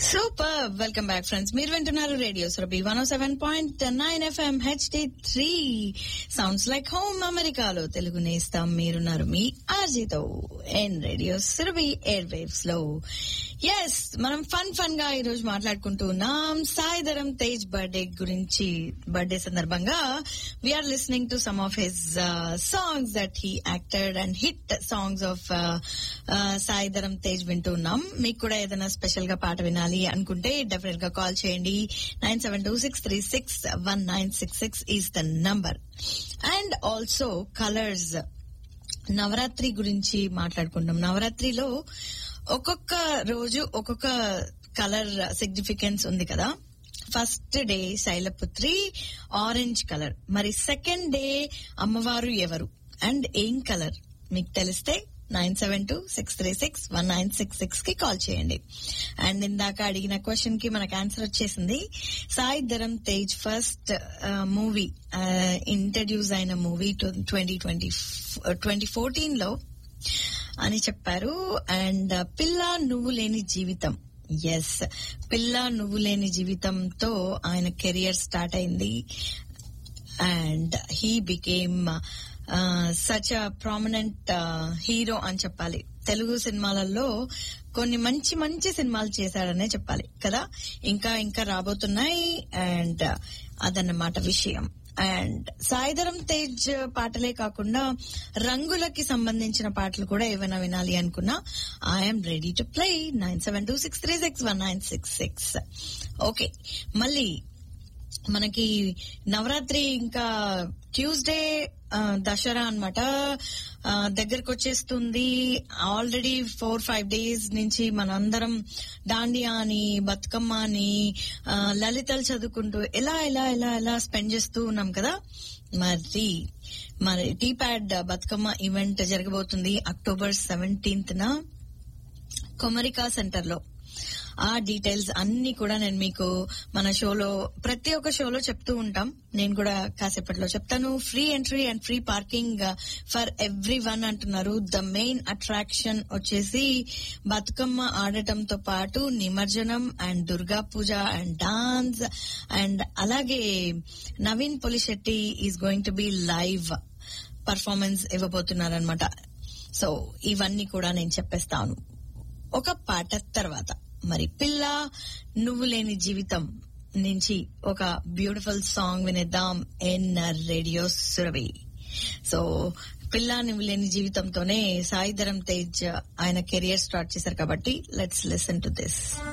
Super. Welcome back friends. మీరు వింటున్నారు radio Surabhi 107.9 FM HD3 sounds like home. అమెరికాలో తెలుగు నేస్తాం. మీరున్నారు మీ ఆర్జీతో ఎన్ రేడియో సురభి ఎయిర్ వేవ్స్ లో. ఎస్, మనం ఫన్ గా ఈ రోజు మాట్లాడుకుంటూ ఉన్నాం సాయిధరం తేజ్ బర్త్డే గురించి. బర్త్డే సందర్భంగా we are listening to some of his songs that he acted and hit songs of Sai Dharam Tej వింటూ ఉన్నాం. మీకు కూడా ఏదైనా స్పెషల్ గా పాట వినాలి అనుకుంటే డెఫినెట్ గా కాల్ చేయండి. 9726361966 is the number. And also colours, Navratri గురించి మాట్లాడుకుంటాం. నవరాత్రిలో ఒక్కొక్క రోజు ఒక్కొక్క కలర్ సిగ్నిఫికెన్స్ ఉంది కదా. First day Shailaputri orange colour, మరి సెకండ్ డే అమ్మవారు ఎవరు అండ్ ఏం కలర్ మీకు తెలిస్తే 9726361966 కి కాల్ చేయండి. అండ్ ఇందాక అడిగిన క్వశ్చన్ కి మనకు ఆన్సర్ వచ్చేసింది. Sai Dharam Tej first movie introduce అయిన మూవీ 2014 లో అని చెప్పారు. అండ్ పిల్ల నువ్వు లేని జీవితం. ఎస్, పిల్ల నువ్వు లేని జీవితంతో ఆయన కెరియర్ స్టార్ట్ అయింది. And he became such a prominent hero అని చెప్పాలి. తెలుగు సినిమాలలో కొన్ని మంచి మంచి సినిమాలు చేశాడనే చెప్పాలి కదా. ఇంకా రాబోతున్నాయి. అండ్ అదన్నమాట విషయం. అండ్ సాయిధరం తేజ్ పాటలే కాకుండా రంగులకి సంబంధించిన పాటలు కూడా ఏమైనా వినాలి అనుకున్నా I'm ready to play. 9726361966. Okay, మళ్ళీ మనకి నవరాత్రి ఇంకా ట్యూస్డే దసరా అన్నమాట దగ్గరకు వచ్చేస్తుంది. ఆల్రెడీ 4-5 డేస్ నుంచి మనందరం దాండియా అని, బతుకమ్మ అని, లలితలు చదువుకుంటూ ఎలా స్పెండ్ చేస్తూ ఉన్నాం కదా. మరి టీప్యాడ్ బతుకమ్మ ఈవెంట్ జరగబోతుంది October 17th కొమరికా సెంటర్ లో. ఆ డీటెయిల్స్ అన్ని కూడా నేను మీకు మన షోలో, ప్రతి ఒక్క షోలో చెప్తూ ఉంటాం. నేను కూడా కాసేపట్లో చెప్తాను. Free entry and free parking for every one అంటున్నారు. ద మెయిన్ అట్రాక్షన్ వచ్చేసి బతుకమ్మ ఆడటంతో పాటు నిమజ్జనం and Durga puja and dance. And అలాగే Naveen Polishetty is going to be live performance ఇవ్వబోతున్నారనమాట. So ఇవన్నీ కూడా నేను చెప్పేస్తాను ఒక పాట తర్వాత. మరి పిల్ల నువ్వు లేని జీవితం నుంచి ఒక బ్యూటిఫుల్ సాంగ్ వినేద్దాం ఇన్ రేడియో సురభి. సో పిల్ల నువ్వు లేని జీవితంతోనే సాయిధరం తేజ్ ఆయన కెరియర్ స్టార్ట్ చేశారు కాబట్టి లెట్స్ లిసన్ టు దిస్.